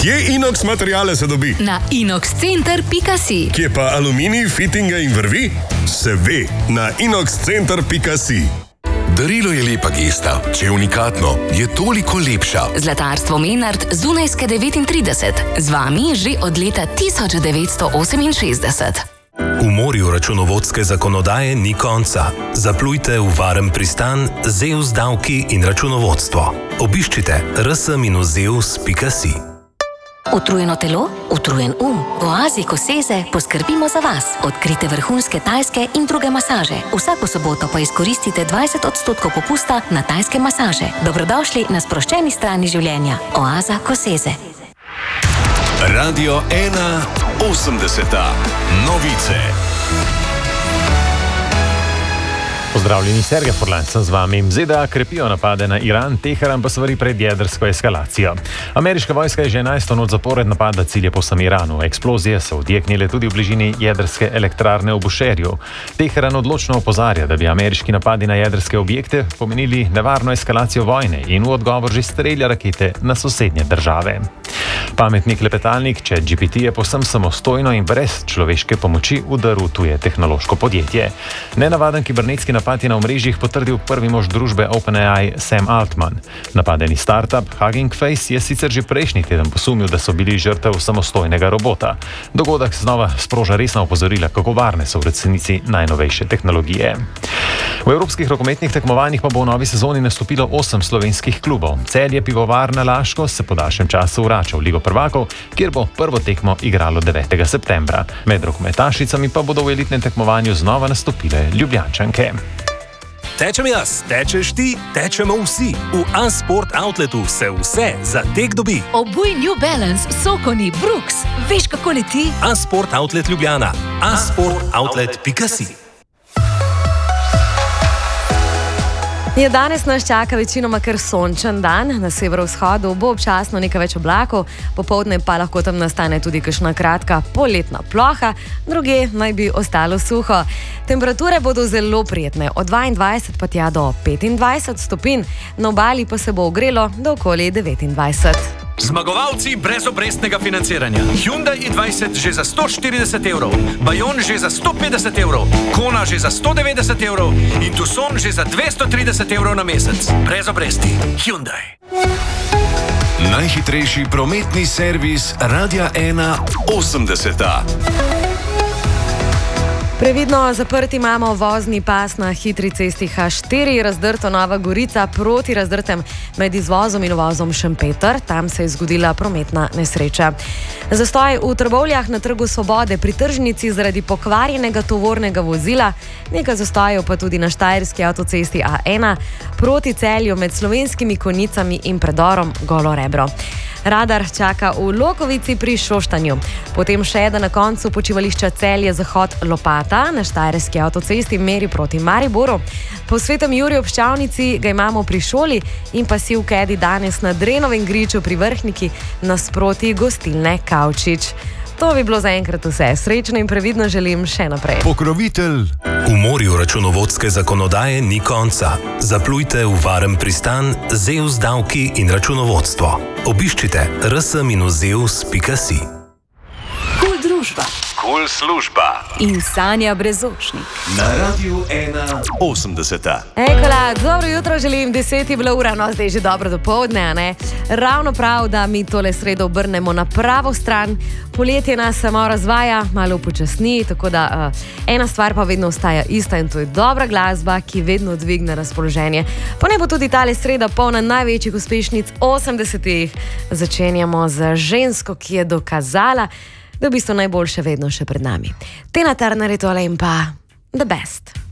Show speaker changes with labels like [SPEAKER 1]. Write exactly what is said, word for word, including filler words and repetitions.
[SPEAKER 1] Kje inox materijale se dobi?
[SPEAKER 2] Na inox center pika si.
[SPEAKER 1] Kje pa aluminij, fitinga in vrvi? Se ve, na inox center pika si.
[SPEAKER 3] Darilo je lepa gesta, če je unikatno, je toliko lepša.
[SPEAKER 2] Zlatarstvo Menard Zunajske devetintrideset. Z vami že od leta tisoč devetsto oseminšestdeset.
[SPEAKER 4] V morju računovodske zakonodaje ni konca. Zaplujte v varen pristan Zeus davki in računovodstvo. Obiščite r s minus zeus pika si.
[SPEAKER 5] Utrujeno telo, utrujen um. V Oazi Koseze poskrbimo za vas. Odkrite vrhunske tajske in druge masaže. Vsako soboto pa izkoristite dvajset odstotkov popusta na tajske masaže. Dobrodošli na sproščeni strani življenja. Oaza Koseze.
[SPEAKER 3] Radio ena osemdeseta. Novice.
[SPEAKER 6] Pozdravljeni, Sergej Furlan sem z vami. Z D A krepijo napade na Iran, Teheran pa svari pred jedrsko eskalacijo. Ameriška vojska je že enajsto noč zapored napada cilje po samem Iranu. Eksplozije so odjeknile tudi v bližini jedrske elektrarne v Bušerju. Teheran odločno opozarja, da bi ameriški napadi na jedrske objekte pomenili nevarno eskalacijo vojne in v odgovor že strelja rakete na sosednje države. Pametni klepetalnik ChatGPT je povsem samostojno in brez človeške pomoči udaril tuje tehnološko podjetje. Nenavaden kibernetski napad je na omrežjih potrdil prvi mož družbe OpenAI Sam Altman. Napadeni startup Hugging Face je sicer že prejšnji teden posumil, da so bili žrtev samostojnega robota. Dogodek znova sproža resna opozorila, kako varne so v resnici najnovejše tehnologije. V evropskih rokometnih tekmovanjih pa bo v novi sezoni nastopilo osem slovenskih klubov. Celje Pivovarna Laško se po daljšem času vrača v Ligo prvakov, kjer bo prvo tekmo igralo devetega septembra. Med rokometašicami pa bodo v elitnem tekmovanju znova nastopile Ljubljančanke.
[SPEAKER 4] Tečem jaz, tečeš ti, tečemo vsi. V A-Sport Outletu se vse za tek dobi.
[SPEAKER 2] Obuj New Balance, Sokoni, Brooks. Veš, kako leti?
[SPEAKER 4] A-Sport Outlet Ljubljana. a sport outlet pika si.
[SPEAKER 7] Je danes nas čaka večinoma kar sončen dan, na severovzhodu bo občasno nekaj več oblakov, popoldne pa lahko tam nastane tudi kakšna kratka poletna ploha, druge naj bi ostalo suho. Temperature bodo zelo prijetne, od dvaindvajset pa tja do petindvajset stopinj, na obali pa se bo ogrelo do okoli devetindvajset.
[SPEAKER 8] Zmagovalci brezobrestnega financiranja. Hyundai i dvajset že za sto štirideset evrov, Bayon že za sto petdeset evrov, Kona že za sto devetdeset evrov in Tucson že za dvesto trideset evrov na mesec. Brez obresti. Hyundai.
[SPEAKER 3] Najhitrejši prometni servis Radia ena osemdeseta.
[SPEAKER 7] Previdno zaprti imamo vozni pas na hitri cesti H štiri, razdrto Nova Gorica proti razdrtem med izvozom in uvozom Šempeter. Tam se je zgodila prometna nesreča. Zastoj v Trbovljah na Trgu Svobode pri tržnici zaradi pokvarjenega tovornega vozila, nekaj zastojev pa tudi na štajerski avtocesti A ena proti Celju med Slovenskimi Konjicami in predorom Golo Rebro. Radar čaka v Lokovici pri Šoštanju. Potem še eden na koncu počivališča Celje Zahod Lopata na štajerski avtocesti meri proti Mariboru. Po Svetem Juriju ob Ščavnici ga imamo pri šoli in pa si v Kedi danes na Drenovem griču pri Vrhniki nasproti gostilne Kavčič. To bi bilo zaenkrat vse. Srečno in previdno želim še naprej.
[SPEAKER 3] Pokrovitelj.
[SPEAKER 4] V morju računovodske zakonodaje ni konca. Zaplujte v varen pristan Zeus davki in računovodstvo. Obiščite r s minus zeus pika si.
[SPEAKER 2] Kul družba.
[SPEAKER 3] Kul služba.
[SPEAKER 2] In Sanja Brezočnik.
[SPEAKER 3] Na Radiu ena osemdeseta.
[SPEAKER 7] Ekola, dobro jutro želim, deset je bila ura, no zdaj že dobro dopoldne, a ne? Ravno prav, da mi tole sredo obrnemo na pravo stran. Poletje nas samo razvaja, malo počasni, tako da uh, ena stvar pa vedno ostaja ista in to je dobra glasba, ki vedno dvigne razpoloženje. Pa ne bo tudi tale sreda polna največjih uspešnic osemdesetih. Začenjamo z žensko, ki je dokazala, da v bistvu najboljše vedno še pred nami. Tina Turner je tole in pa The Best.